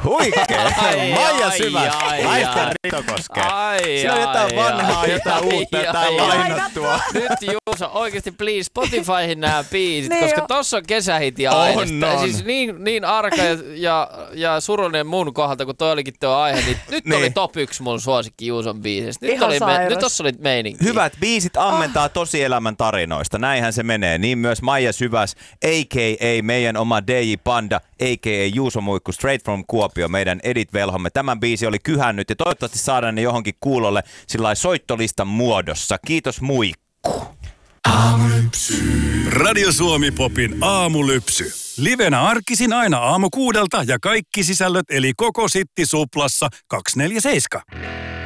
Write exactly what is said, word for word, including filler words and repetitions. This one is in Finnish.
Huikee. Ai, Maija ai, Syväs. ai, Laita ai. Ritokoskeen. Ai, Siinä on jotain ai, vanhaa, ai, jotain ai, uutta, ai, jotain ai, lainattua. Nyt Juuso, oikeesti please Spotifyhin nämä biisit, Niin koska jo. tossa on kesähiti On, aineesta. on. Siis niin, niin arka ja, ja, ja surullinen mun kohdalta, kun toi olikin tuo aihe, niin nyt Niin. oli top yksi mun suosikki Juuson biisistä. Nyt, Ihan oli me, sairas. nyt tossa oli meininki. Hyvät biisit ammentaa tosielämän tarinoista. Näinhän se menee. Niin myös Maija Syväs, a k a meidän oma D J Panda, a k a Juuso Muikku, straight from Kuopio, meidän Edit-velhomme. Tämän biisi oli kyhännyt ja toivottavasti saadaan ne johonkin kuulolle sillä soittolistan muodossa. Kiitos Muikku. Radio Suomi Popin aamulypsy. Livenä arkisin aina aamu kuudelta ja kaikki sisällöt eli koko Sitti Suplassa kaksikymmentäneljä seitsemän.